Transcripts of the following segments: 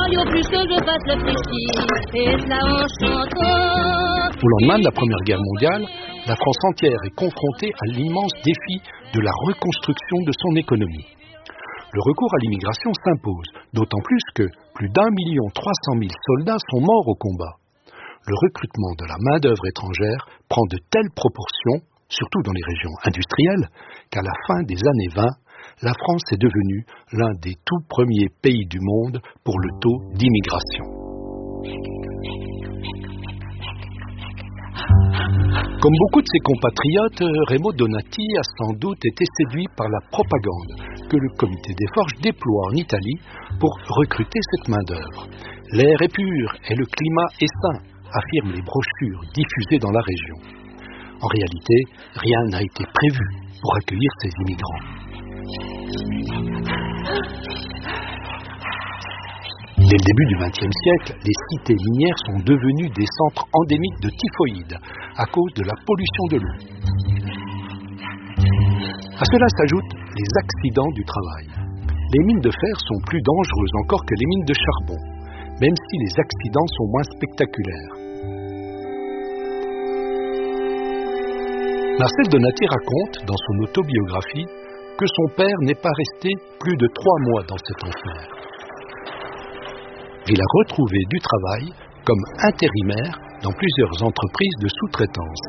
au plus que je fasse le petit, et cela en chantant. Au lendemain de la Première Guerre mondiale, la France entière est confrontée à l'immense défi de la reconstruction de son économie. Le recours à l'immigration s'impose, d'autant plus que plus d'1,3 million de soldats sont morts au combat. Le recrutement de la main-d'œuvre étrangère prend de telles proportions, surtout dans les régions industrielles, qu'à la fin des années 20, la France est devenue l'un des tout premiers pays du monde pour le taux d'immigration. Comme beaucoup de ses compatriotes, Remo Donati a sans doute été séduit par la propagande que le comité des forges déploie en Italie pour recruter cette main-d'œuvre. L'air est pur et le climat est sain, affirment les brochures diffusées dans la région. En réalité, rien n'a été prévu pour accueillir ces immigrants. Dès le début du XXe siècle, les cités minières sont devenues des centres endémiques de typhoïde à cause de la pollution de l'eau. À cela s'ajoutent les accidents du travail. Les mines de fer sont plus dangereuses encore que les mines de charbon, même si les accidents sont moins spectaculaires. Marcel Donati raconte, dans son autobiographie, que son père n'est pas resté plus de 3 mois dans cet enfer. Il a retrouvé du travail comme intérimaire dans plusieurs entreprises de sous-traitance.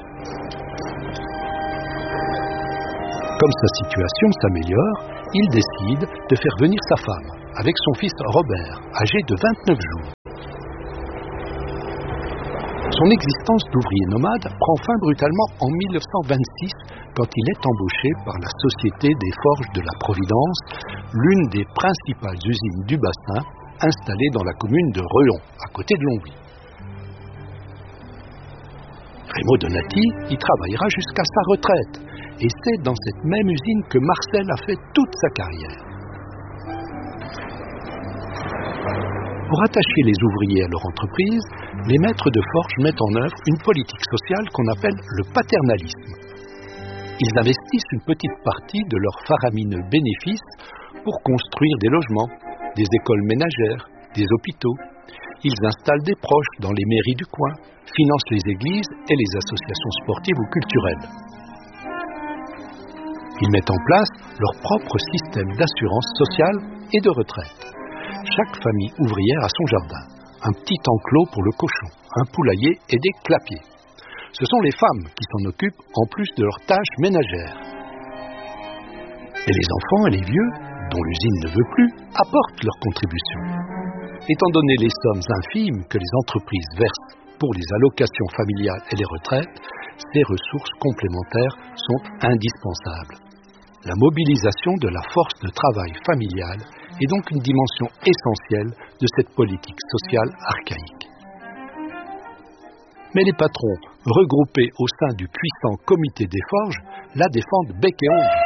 Comme sa situation s'améliore, il décide de faire venir sa femme avec son fils Robert, âgé de 29 jours. Son existence d'ouvrier nomade prend fin brutalement en 1926 quand il est embauché par la Société des Forges de la Providence, l'une des principales usines du bassin, installée dans la commune de Reon, à côté de Longwy. Remo Donati y travaillera jusqu'à sa retraite, et c'est dans cette même usine que Marcel a fait toute sa carrière. Pour attacher les ouvriers à leur entreprise, les maîtres de forge mettent en œuvre une politique sociale qu'on appelle le paternalisme. Ils investissent une petite partie de leurs faramineux bénéfices pour construire des logements, des écoles ménagères, des hôpitaux. Ils installent des proches dans les mairies du coin, financent les églises et les associations sportives ou culturelles. Ils mettent en place leur propre système d'assurance sociale et de retraite. Chaque famille ouvrière a son jardin, un petit enclos pour le cochon, un poulailler et des clapiers. Ce sont les femmes qui s'en occupent en plus de leurs tâches ménagères. Et les enfants et les vieux, dont l'usine ne veut plus, apportent leur contribution. Étant donné les sommes infimes que les entreprises versent pour les allocations familiales et les retraites, ces ressources complémentaires sont indispensables. La mobilisation de la force de travail familiale est donc une dimension essentielle de cette politique sociale archaïque. Mais les patrons, regroupés au sein du puissant comité des forges, la défendent bec et ongles.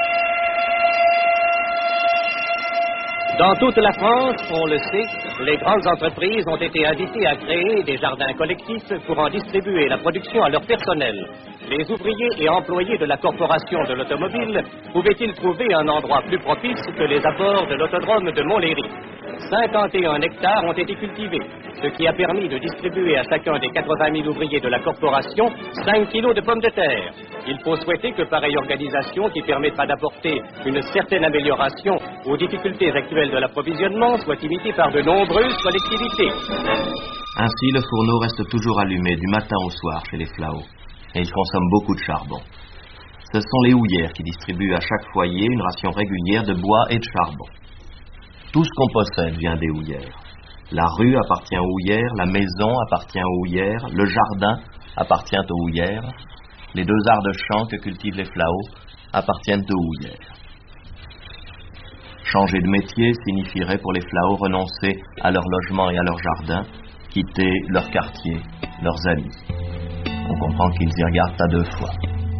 Dans toute la France, on le sait, les grandes entreprises ont été invitées à créer des jardins collectifs pour en distribuer la production à leur personnel. Les ouvriers et employés de la corporation de l'automobile pouvaient-ils trouver un endroit plus propice que les abords de l'autodrome de Montlhéry ? 51 hectares ont été cultivés, ce qui a permis de distribuer à chacun des 80 000 ouvriers de la corporation 5 kilos de pommes de terre. Il faut souhaiter que pareille organisation, qui permettra d'apporter une certaine amélioration aux difficultés actuelles de l'approvisionnement, soit imitée par de nombreuses collectivités. Ainsi, le fourneau reste toujours allumé du matin au soir chez les Flao, et il consomme beaucoup de charbon. Ce sont les houillères qui distribuent à chaque foyer une ration régulière de bois et de charbon. Tout ce qu'on possède vient des houillères. La rue appartient aux houillères, la maison appartient aux houillères, le jardin appartient aux houillères, les 2 arts de champ que cultivent les Flao appartiennent aux houillères. Changer de métier signifierait pour les Flao renoncer à leur logement et à leur jardin, quitter leur quartier, leurs amis. On comprend qu'ils y regardent à 2 fois.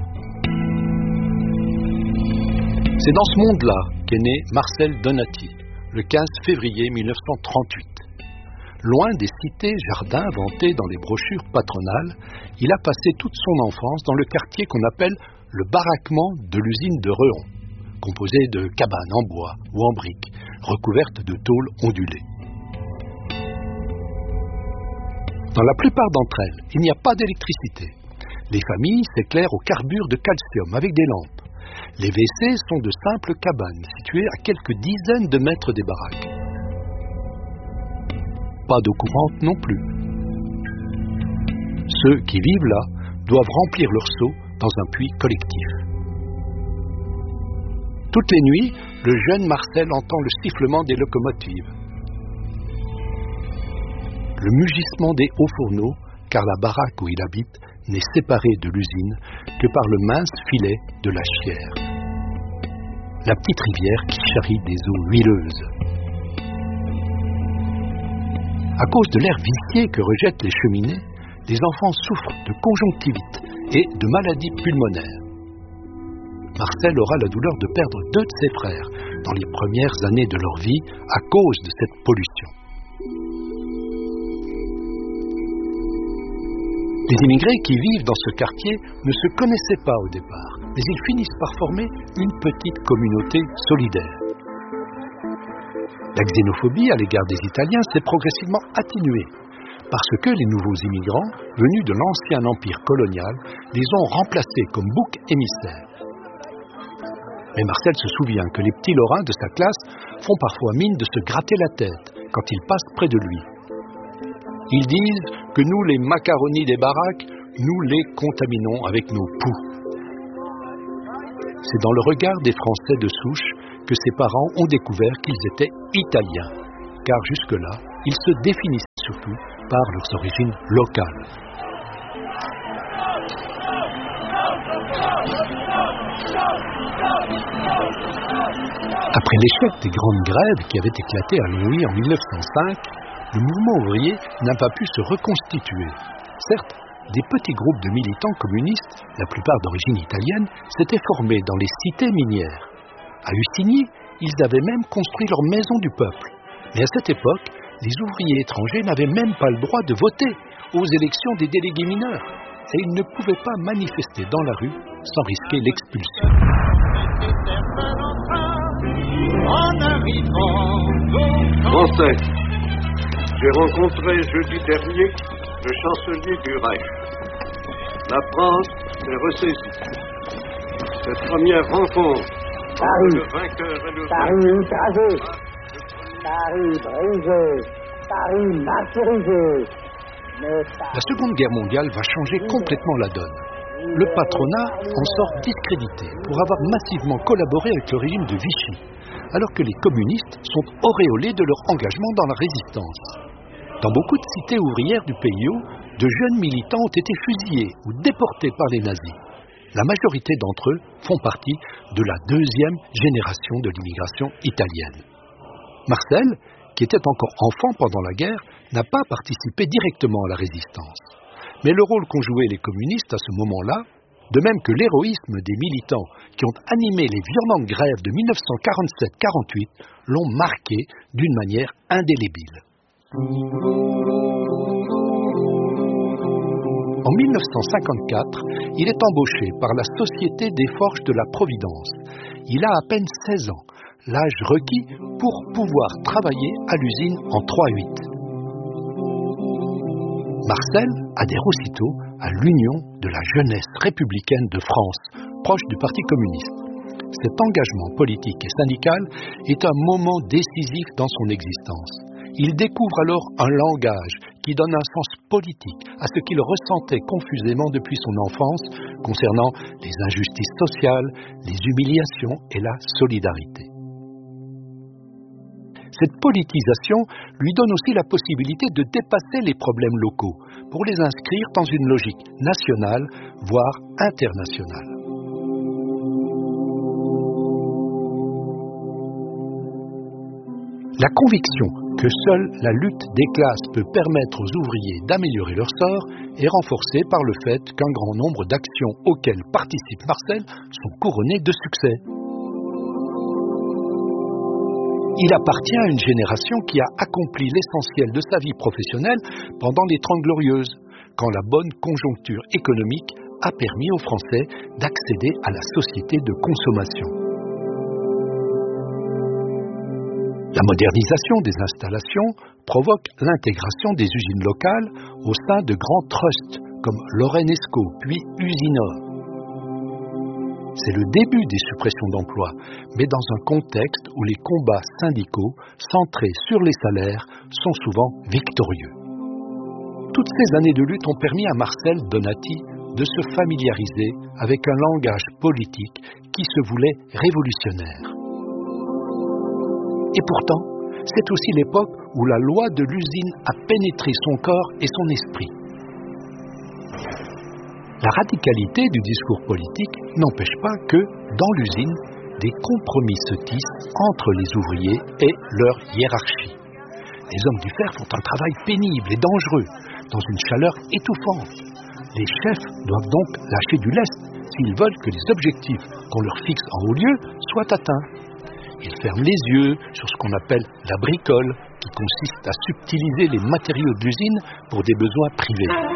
C'est dans ce monde-là qu'est né Marcel Donati, le 15 février 1938. Loin des cités jardins vantés dans les brochures patronales, il a passé toute son enfance dans le quartier qu'on appelle le baraquement de l'usine de Reon, composé de cabanes en bois ou en briques, recouvertes de tôles ondulées. Dans la plupart d'entre elles, il n'y a pas d'électricité. Les familles s'éclairent au carbure de calcium avec des lampes. Les WC sont de simples cabanes situées à quelques dizaines de mètres des baraques. Pas d'eau courante non plus. Ceux qui vivent là doivent remplir leur seau dans un puits collectif. Toutes les nuits, le jeune Marcel entend le sifflement des locomotives, le mugissement des hauts fourneaux, car la baraque où il habite n'est séparée de l'usine que par le mince filet de la Chière, la petite rivière qui charrie des eaux huileuses. À cause de l'air vicié que rejettent les cheminées, les enfants souffrent de conjonctivite et de maladies pulmonaires. Marcel aura la douleur de perdre 2 de ses frères dans les premières années de leur vie à cause de cette pollution. Les immigrés qui vivent dans ce quartier ne se connaissaient pas au départ, mais ils finissent par former une petite communauté solidaire. La xénophobie à l'égard des Italiens s'est progressivement atténuée, parce que les nouveaux immigrants, venus de l'ancien empire colonial, les ont remplacés comme boucs émissaires. Mais Marcel se souvient que les petits Lorrains de sa classe font parfois mine de se gratter la tête quand ils passent près de lui. Ils disent que nous, les macaronis des baraques, nous les contaminons avec nos poux. C'est dans le regard des Français de souche que ses parents ont découvert qu'ils étaient italiens, car jusque-là, ils se définissent surtout par leurs origines locales. Après l'échec des grandes grèves qui avaient éclaté à Longwy en 1905, le mouvement ouvrier n'a pas pu se reconstituer. Certes, des petits groupes de militants communistes, la plupart d'origine italienne, s'étaient formés dans les cités minières. À Ustigny, ils avaient même construit leur maison du peuple. Mais à cette époque, les ouvriers étrangers n'avaient même pas le droit de voter aux élections des délégués mineurs. Et ils ne pouvaient pas manifester dans la rue sans risquer l'expulsion. Français, j'ai rencontré jeudi dernier le chancelier du Reich. La France est ressaisie. Cette première rencontre entre le vainqueur et le Paris écrasé, Paris brisé, Paris martyrisé. La Seconde Guerre mondiale va changer complètement la donne. Le patronat en sort discrédité pour avoir massivement collaboré avec le régime de Vichy, alors que les communistes sont auréolés de leur engagement dans la résistance. Dans beaucoup de cités ouvrières du pays, de jeunes militants ont été fusillés ou déportés par les nazis. La majorité d'entre eux font partie de la 2e génération de l'immigration italienne. Marcel, qui était encore enfant pendant la guerre, n'a pas participé directement à la résistance. Mais le rôle qu'ont joué les communistes à ce moment-là, de même que l'héroïsme des militants qui ont animé les violentes grèves de 1947-48, l'ont marqué d'une manière indélébile. En 1954, il est embauché par la Société des Forges de la Providence. Il a à peine 16 ans, l'âge requis pour pouvoir travailler à l'usine en 3/8. Marcel adhère aussitôt à l'Union de la jeunesse républicaine de France, proche du Parti communiste. Cet engagement politique et syndical est un moment décisif dans son existence. Il découvre alors un langage qui donne un sens politique à ce qu'il ressentait confusément depuis son enfance concernant les injustices sociales, les humiliations et la solidarité. Cette politisation lui donne aussi la possibilité de dépasser les problèmes locaux pour les inscrire dans une logique nationale, voire internationale. La conviction que seule la lutte des classes peut permettre aux ouvriers d'améliorer leur sort est renforcée par le fait qu'un grand nombre d'actions auxquelles participe Marcel sont couronnées de succès. Il appartient à une génération qui a accompli l'essentiel de sa vie professionnelle pendant les 30 Glorieuses, quand la bonne conjoncture économique a permis aux Français d'accéder à la société de consommation. La modernisation des installations provoque l'intégration des usines locales au sein de grands trusts comme Lorenesco puis Usinor. C'est le début des suppressions d'emplois, mais dans un contexte où les combats syndicaux, centrés sur les salaires, sont souvent victorieux. Toutes ces années de lutte ont permis à Marcel Donati de se familiariser avec un langage politique qui se voulait révolutionnaire. Et pourtant, c'est aussi l'époque où la loi de l'usine a pénétré son corps et son esprit. La radicalité du discours politique n'empêche pas que, dans l'usine, des compromis se tissent entre les ouvriers et leur hiérarchie. Les hommes du fer font un travail pénible et dangereux, dans une chaleur étouffante. Les chefs doivent donc lâcher du lest s'ils veulent que les objectifs qu'on leur fixe en haut lieu soient atteints. Ils ferment les yeux sur ce qu'on appelle la bricole, qui consiste à subtiliser les matériaux de l'usine pour des besoins privés.